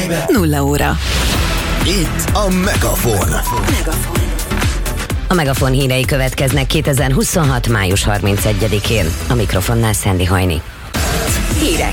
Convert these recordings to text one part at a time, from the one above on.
0 óra. Itt a Megafon. A Megafon hírei következnek 2026. május 31-én. A mikrofonnál Szendi Hajni. Hírek.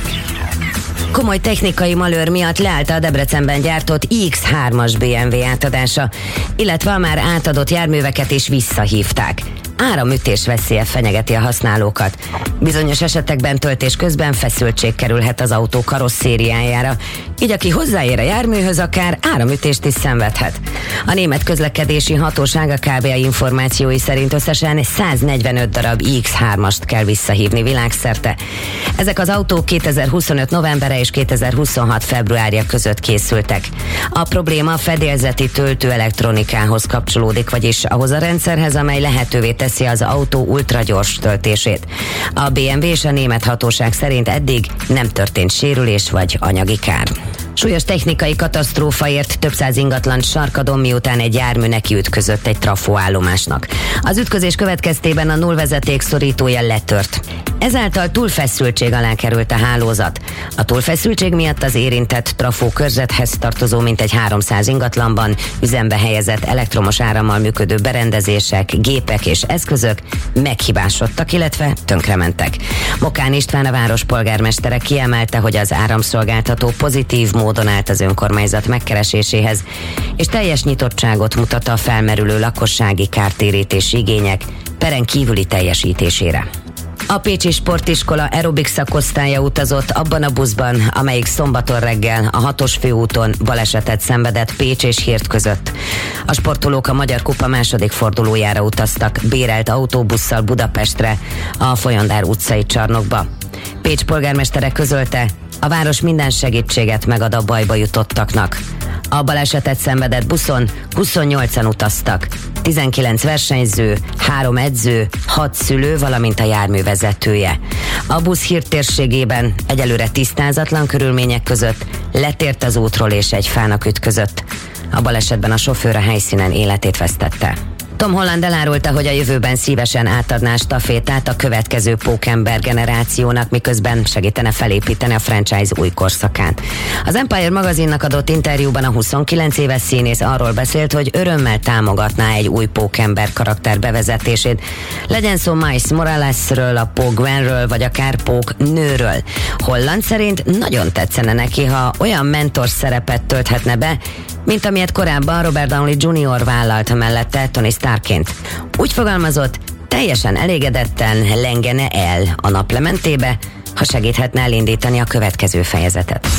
Komoly technikai malőr miatt leállt a Debrecenben gyártott iX3-as BMW átadása, illetve a már átadott járműveket is visszahívták. Áramütés veszélye fenyegeti a használókat. Bizonyos esetekben töltés közben feszültség kerülhet az autó karosszériájára, így aki hozzáér a járműhöz, akár áramütést is szenvedhet. A német közlekedési hatóság a KBA információi szerint összesen 145 darab iX3-ast kell visszahívni világszerte. Ezek az autók 2025 novembere és 2026 februárja között készültek. A probléma a fedélzeti töltő elektronikához kapcsolódik, vagyis ahhoz a rendszerhez, amely lehetővé teszi az autó ultragyors töltését. A BMW és a német hatóság szerint eddig nem történt sérülés vagy anyagi kár. Súlyos technikai katasztrófa ért több száz ingatlant Sarkadon, miután egy jármű nekiütközött egy trafóállomásnak. Az ütközés következtében a nullvezeték szorítója letört. Ezáltal túlfeszültség alá került a hálózat. A túlfeszültség miatt az érintett trafó körzethez tartozó mintegy 300 ingatlanban üzembe helyezett elektromos árammal működő berendezések, gépek és eszközök meghibásodtak, illetve tönkrementek. Mokán István, a város polgármestere kiemelte, hogy az áramszolgáltató pozitív módon állt az önkormányzat megkereséséhez, és teljes nyitottságot mutat a felmerülő lakossági kártérítési igények peren kívüli teljesítésére. A Pécsi Sportiskola aerobik szakosztálya utazott abban a buszban, amelyik szombaton reggel a 6-os főúton balesetet szenvedett Pécs és Hird között. A sportolók a Magyar Kupa második fordulójára utaztak bérelt autóbusszal Budapestre, a Folyondár utcai csarnokba. Pécs polgármestere közölte, a város minden segítséget megad a bajba jutottaknak. A balesetet szenvedett buszon 28-an utaztak, 19 versenyző, 3 edző, 6 szülő, valamint a jármű vezetője. A busz Hird térségében egyelőre tisztázatlan körülmények között letért az útról és egy fának ütközött. A balesetben a sofőr a helyszínen életét vesztette. Tom Holland elárulta, hogy a jövőben szívesen átadná a stafétát a következő pókember generációnak, miközben segítene felépíteni a franchise új korszakát. Az Empire magazinnak adott interjúban a 29 éves színész arról beszélt, hogy örömmel támogatná egy új pókember karakter bevezetését. Legyen szó Miles Moralesről, a Pók Gwenről, vagy akár Pók nőről. Holland szerint nagyon tetszene neki, ha olyan mentor szerepet tölthetne be, mint amilyet korábban Robert Downey Jr. vállalta mellette Tony Starkként. Úgy fogalmazott, teljesen elégedetten lengene el a naplementébe, ha segíthetne elindítani a következő fejezetet.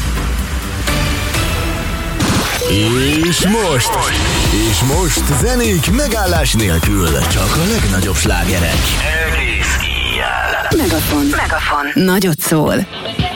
És most zenék megállás nélkül, csak a legnagyobb slágerek. Megafon. Nagyot szól.